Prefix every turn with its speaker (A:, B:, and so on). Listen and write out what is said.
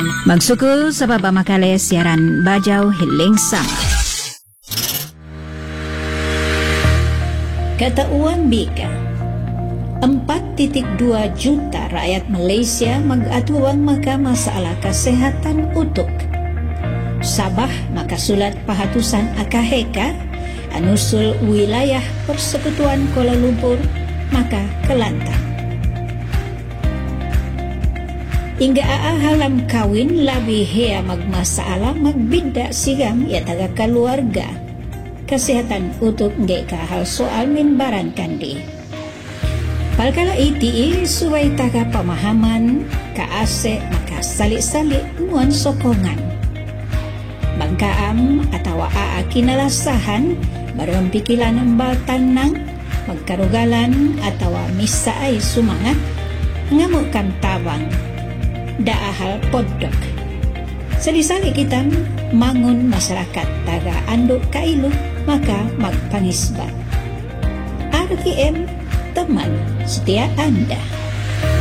A: Magsukul sa papamakali siaran Bajaw Hiling Sama. Katauan Bika, 4.2 juta rakyat Malaysia mag-atuang masalah kesehatan utuk. Sabah makasulat pahatusan akaheka anusul wilayah Persekutuan Kuala Lumpur maka Kelantan. Hingga halam kawin labi hea magmasalah magbida sigam ya taga keluarga. Kesehatan utuk nggak kahal soal minbaran kandi. Palkala iti suway taga pemahaman kaase maka salik-salik nuan sokongan. Bangkaam atau kinalasahan barang pikilan ng baltanang magkarugalan atau misaay sumangat ngamuk kam tabang daahal podok. Salisali kita mangun masyarakat taga anduk kailu maka magpangisbat. RTM teman setia Anda.